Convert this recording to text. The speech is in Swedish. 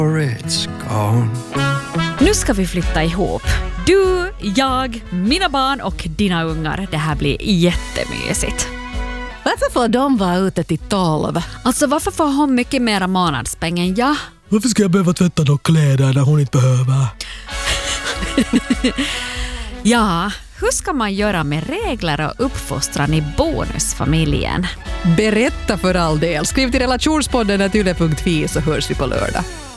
It's gone. Nu ska vi flytta ihop. Du, jag, mina barn och dina ungar. Det här blir jättemysigt. Varför får de vara ute till 12? Alltså varför får hon mycket mera månadspeng än jag? Varför ska jag behöva tvätta de kläder när hon inte behöver? Ja, hur ska man göra med regler och uppfostran i bonusfamiljen? Berätta för all del. Skriv till relationspodden @yle.fi så hörs vi på lördag.